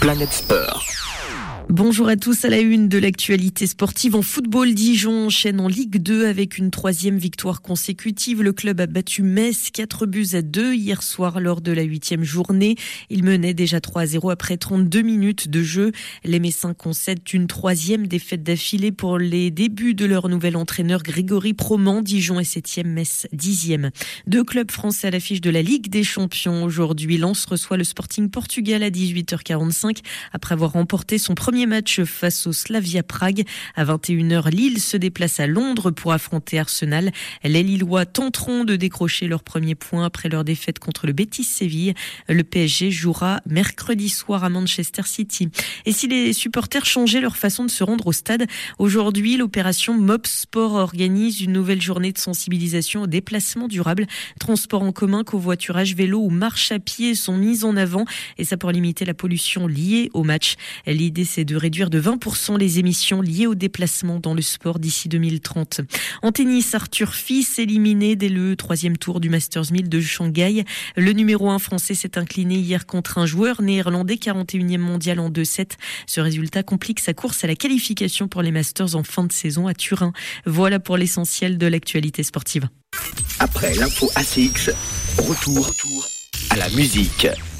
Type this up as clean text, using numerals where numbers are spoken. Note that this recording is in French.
Planète Sport. Bonjour à tous, à la une de l'actualité sportive en football. Dijon enchaîne en Ligue 2 avec une 3e victoire consécutive. Le club a battu Metz 4-2 hier soir lors de la 8e journée. Il menait déjà 3-0 après 32 minutes de jeu. Les Messins concèdent une 3e défaite d'affilée pour les débuts de leur nouvel entraîneur Grégory Proman. Dijon est 7e, Metz 10e. 2 clubs français à l'affiche de la Ligue des Champions. Aujourd'hui, Lens reçoit le Sporting Portugal à 18h45 après avoir remporté son premier match face au Slavia Prague. À 21h, Lille se déplace à Londres pour affronter Arsenal. Les Lillois tenteront de décrocher leur premier point après leur défaite contre le Betis Séville. Le PSG jouera mercredi soir à Manchester City. Et si les supporters changeaient leur façon de se rendre au stade, aujourd'hui, l'opération MOP Sport organise une nouvelle journée de sensibilisation au déplacement durable. Transport en commun, covoiturage, vélo ou marche à pied sont mis en avant, et ça pour limiter la pollution liée au match. L'idée, c'est de réduire de 20% les émissions liées au déplacement dans le sport d'ici 2030. En tennis, Arthur Fils éliminé dès le 3e tour du Masters 1000 de Shanghai. Le numéro 1 français s'est incliné hier contre un joueur néerlandais 41e mondial en 2-7. Ce résultat complique sa course à la qualification pour les Masters en fin de saison à Turin. Voilà pour l'essentiel de l'actualité sportive. Après l'info ACX, retour à la musique.